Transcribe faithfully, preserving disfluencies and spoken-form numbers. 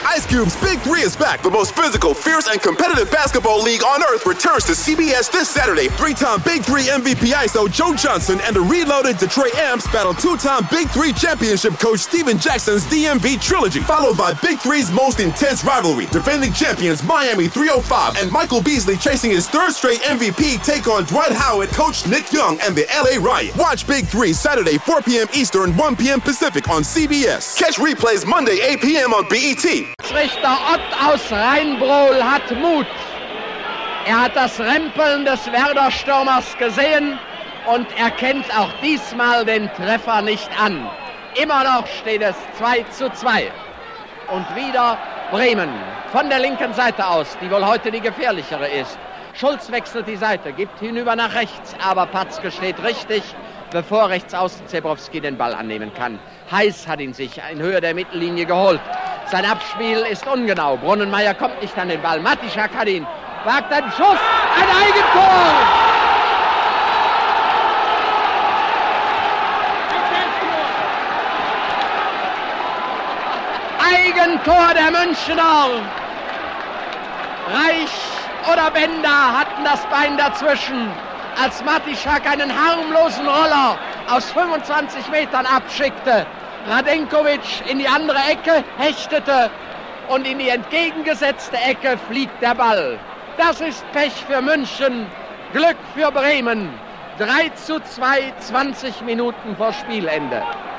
Ice Cube's Big Three is back. The most physical, fierce, and competitive basketball league on earth returns to C B S this Saturday. Three-time Big Three M V P I S O Joe Johnson and the reloaded Detroit Amps battle two-time Big Three championship coach Steven Jackson's D M V trilogy, followed by Big Three's most intense rivalry. Defending champions Miami three oh five and Michael Beasley chasing his third straight M V P take on Dwight Howard, Coach Nick Young, and the L A Riot. Watch Big Three Saturday four p.m. Eastern, one p.m. Pacific on C B S. Catch replays Monday eight p.m. on B E T. Richter Ott aus Rheinbrohl hat Mut. Er hat das Rempeln des Werder-Stürmers gesehen und er kennt auch diesmal den Treffer nicht an. Immer noch steht es zwei zu zwei. Und wieder Bremen von der linken Seite aus, die wohl heute die gefährlichere ist. Schulz wechselt die Seite, gibt hinüber nach rechts, aber Patzke steht richtig, bevor rechts außen Zebrowski den Ball annehmen kann. Heiß hat ihn sich in Höhe der Mittellinie geholt. Sein Abspiel ist ungenau. Brunnenmeier kommt nicht an den Ball. Matischak hat ihn. Wagt einen Schuss. Ein Eigentor. Eigentor der Münchner. Reich oder Bender hatten das Bein dazwischen, als Matischak einen harmlosen Roller aus fünfundzwanzig Metern abschickte. Radenkovic in die andere Ecke hechtete und in die entgegengesetzte Ecke fliegt der Ball. Das ist Pech für München, Glück für Bremen. drei zu zwei, zwanzig Minuten vor Spielende.